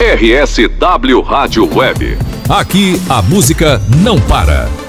RSW Rádio Web. Aqui a música não para.